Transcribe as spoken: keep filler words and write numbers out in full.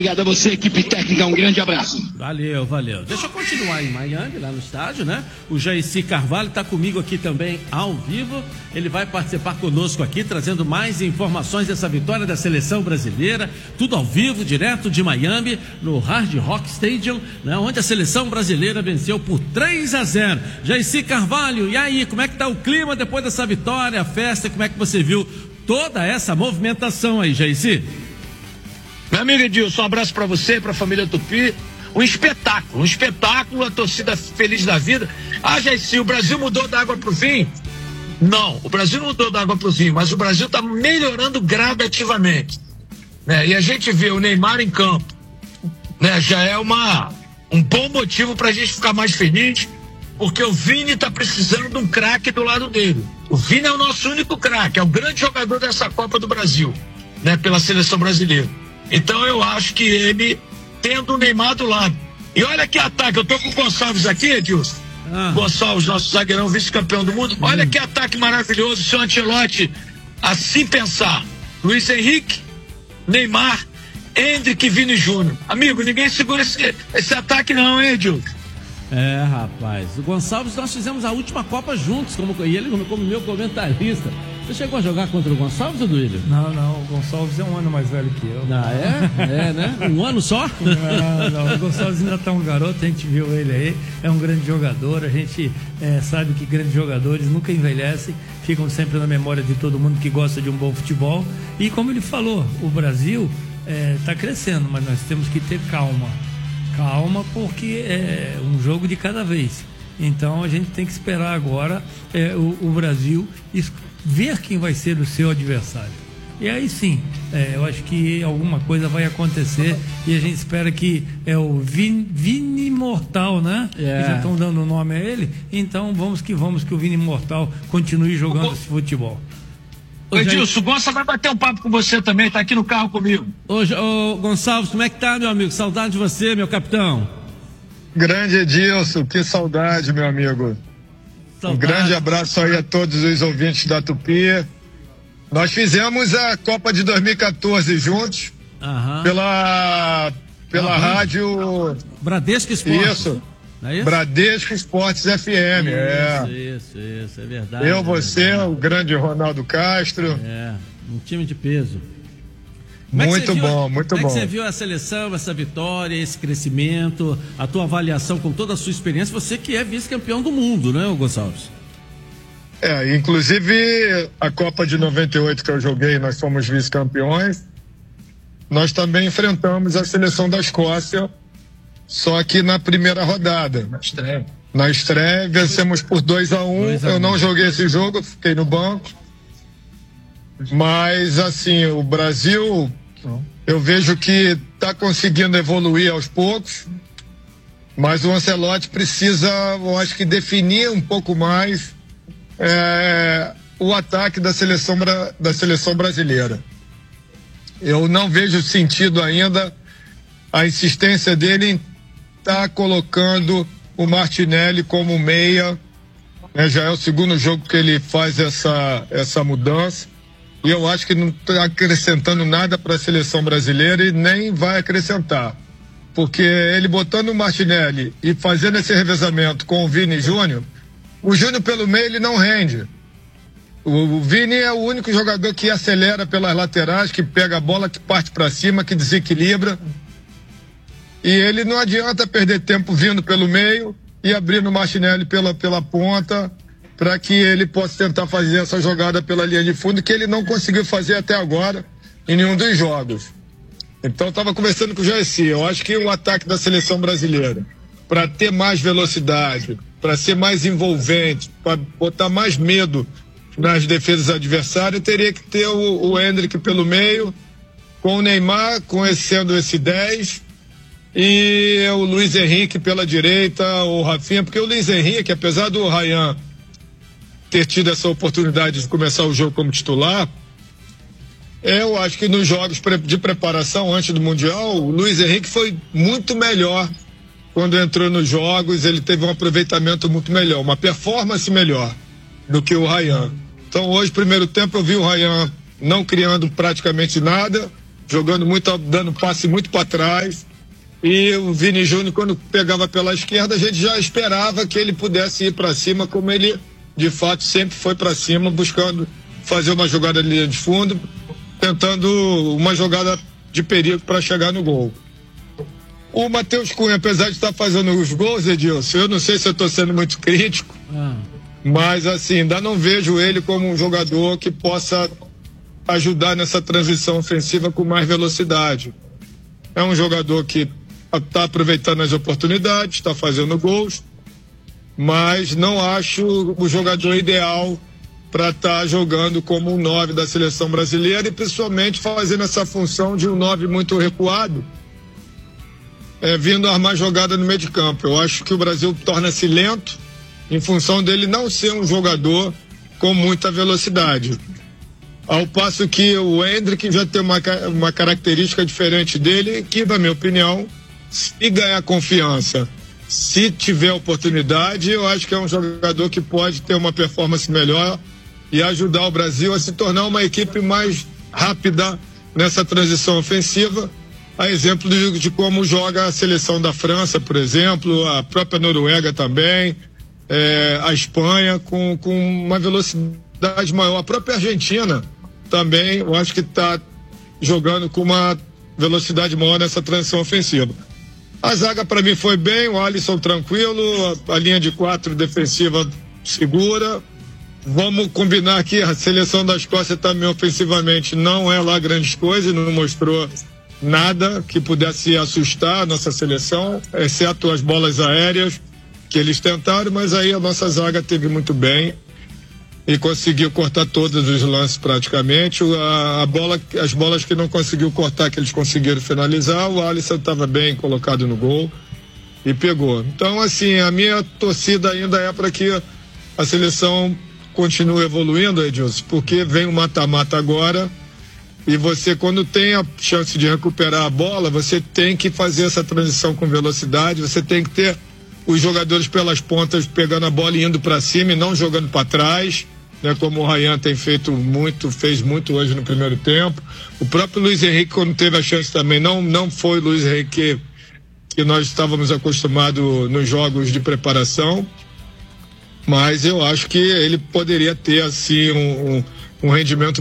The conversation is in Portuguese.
Obrigado a você, equipe técnica, um grande abraço. Valeu, valeu. Deixa eu continuar em Miami, lá no estádio, né? O Jaircy Carvalho está comigo aqui também ao vivo. Ele vai participar conosco aqui, trazendo mais informações dessa vitória da seleção brasileira. Tudo ao vivo, direto de Miami, no Hard Rock Stadium, né? Onde a seleção brasileira venceu por três a zero. Jaircy Carvalho, e aí, como é que tá o clima depois dessa vitória, a festa? Como é que você viu toda essa movimentação aí, Jaircy? Meu amigo Edilson, um abraço pra você, pra família Tupi. Um espetáculo, um espetáculo, a torcida feliz da vida. Ah, Jaircy, o Brasil mudou da água pro vinho? Não, o Brasil não mudou da água pro vinho, mas o Brasil tá melhorando gradativamente, né? E a gente vê o Neymar em campo, né? Já é uma, um bom motivo pra gente ficar mais feliz, porque o Vini tá precisando de um craque do lado dele. O Vini é o nosso único craque, é o grande jogador dessa Copa do Brasil, né? Pela seleção brasileira. Então eu acho que ele, tendo o Neymar do lado. E olha que ataque, eu tô com o Gonçalves aqui, Edilson. Ah. Gonçalves, nosso zagueirão, vice-campeão do mundo. Olha hum. que ataque maravilhoso, seu Ancelotti. Assim pensar. Luiz Henrique, Neymar, Endrick e Vini Júnior. Amigo, ninguém segura esse, esse ataque não, hein, Edilson? É, rapaz. O Gonçalves, nós fizemos a última Copa juntos, como, e ele como meu comentarista. Você chegou a jogar contra o Gonçalves, ou Duílio? Não, não, o Gonçalves é um ano mais velho que eu. Ah, é? É, né? Um ano só? Não, não, o Gonçalves ainda tá um garoto, a gente viu ele aí, é um grande jogador, a gente é, sabe que grandes jogadores nunca envelhecem, ficam sempre na memória de todo mundo que gosta de um bom futebol. E como ele falou, o Brasil está é, crescendo, mas nós temos que ter calma. Calma, porque é um jogo de cada vez. Então a gente tem que esperar agora é, o, o Brasil ver quem vai ser o seu adversário. E aí sim, é, eu acho que alguma coisa vai acontecer e a gente espera que é o Vini, Vini Mortal, né? Yeah. Que já estão dando o nome a ele. Então vamos que vamos, que o Vini Mortal continue jogando o... esse futebol. Ô Edilson, o Gonça vai bater um papo com você também, tá aqui no carro comigo. Ô, ô Gonçalves, como é que tá, meu amigo? Saudade de você, meu capitão. Grande Edilson, que saudade, meu amigo. Saudade. Um grande abraço aí a todos os ouvintes da Tupi. Nós fizemos a Copa de dois mil e quatorze juntos, Aham. pela, pela Aham. rádio... Bradesco Esportes. Isso. É isso? Bradesco Esportes F M, isso, é. Isso, isso, é verdade. Eu, é você, verdade. o grande Ronaldo Castro. É, um time de peso. Como muito é bom, muito como bom. Como é que você viu a seleção, essa vitória, esse crescimento, a tua avaliação com toda a sua experiência, você que é vice-campeão do mundo, né, Gonçalves? É, inclusive a Copa de noventa e oito que eu joguei, nós fomos vice-campeões. Nós também enfrentamos a seleção da Escócia, só que na primeira rodada. Na estreia. Na estreia, vencemos por dois a um. Eu não joguei esse jogo, fiquei no banco. Mas, assim, o Brasil, eu vejo que está conseguindo evoluir aos poucos. Mas o Ancelotti precisa, eu acho que, definir um pouco mais é, o ataque da seleção, da seleção brasileira. Eu não vejo sentido ainda a insistência dele em está colocando o Martinelli como meia, né? Já é o segundo jogo que ele faz essa, essa mudança, e eu acho que não está acrescentando nada para a seleção brasileira e nem vai acrescentar, porque ele botando o Martinelli e fazendo esse revezamento com o Vini Júnior, o Júnior pelo meio ele não rende. O, o Vini é o único jogador que acelera pelas laterais, que pega a bola, que parte para cima, que desequilibra. E ele não adianta perder tempo vindo pelo meio e abrindo o Martinelli pela, pela ponta para que ele possa tentar fazer essa jogada pela linha de fundo, que ele não conseguiu fazer até agora em nenhum dos jogos. Então eu estava conversando com o Jaircy, eu acho que o ataque da seleção brasileira, para ter mais velocidade, para ser mais envolvente, para botar mais medo nas defesas adversárias, teria que ter o, o Endrick pelo meio, com o Neymar, conhecendo esse dez... e o Luiz Henrique pela direita, o Rafinha, porque o Luiz Henrique, apesar do Ryan ter tido essa oportunidade de começar o jogo como titular, eu acho que nos jogos de preparação antes do Mundial, o Luiz Henrique foi muito melhor quando entrou nos jogos, ele teve um aproveitamento muito melhor, uma performance melhor do que o Ryan. Então hoje, primeiro tempo, eu vi o Ryan não criando praticamente nada, jogando muito, dando passe muito para trás. E o Vini Júnior, quando pegava pela esquerda, a gente já esperava que ele pudesse ir para cima, como ele de fato sempre foi para cima, buscando fazer uma jogada de linha de fundo, tentando uma jogada de perigo para chegar no gol. O Matheus Cunha, apesar de estar fazendo os gols, Edilson, eu não sei se eu estou sendo muito crítico, ah. mas assim, ainda não vejo ele como um jogador que possa ajudar nessa transição ofensiva com mais velocidade. É um jogador que está aproveitando as oportunidades, está fazendo gols, mas não acho o jogador ideal para estar tá jogando como um nove da seleção brasileira e principalmente fazendo essa função de um nove muito recuado, é, vindo armar jogada no meio de campo. Eu acho que o Brasil torna-se lento em função dele não ser um jogador com muita velocidade. Ao passo que o Endrick já tem uma, uma característica diferente dele, que, na minha opinião, se ganhar confiança, se tiver oportunidade, eu acho que é um jogador que pode ter uma performance melhor e ajudar o Brasil a se tornar uma equipe mais rápida nessa transição ofensiva, a exemplo de, de como joga a seleção da França, por exemplo, a própria Noruega também, é, a Espanha, com, com uma velocidade maior. A própria Argentina também, eu acho que está jogando com uma velocidade maior nessa transição ofensiva. A zaga para mim foi bem, o Alisson tranquilo, a, a linha de quatro defensiva segura. Vamos combinar aqui, a seleção da Escócia também ofensivamente não é lá grandes coisas, não mostrou nada que pudesse assustar a nossa seleção, exceto as bolas aéreas que eles tentaram, mas aí a nossa zaga teve muito bem e conseguiu cortar todos os lances praticamente. A, a bola, as bolas que não conseguiu cortar, que eles conseguiram finalizar, o Alisson estava bem colocado no gol e pegou. Então, assim, a minha torcida ainda é para que a seleção continue evoluindo, Edilson, porque vem o mata-mata agora e você, quando tem a chance de recuperar a bola, você tem que fazer essa transição com velocidade, você tem que ter os jogadores pelas pontas pegando a bola e indo para cima e não jogando para trás, né, como o Ryan tem feito muito, fez muito hoje no primeiro tempo. O próprio Luiz Henrique, quando teve a chance também, não, não foi o Luiz Henrique que, que nós estávamos acostumados nos jogos de preparação, mas eu acho que ele poderia ter assim um, um, um rendimento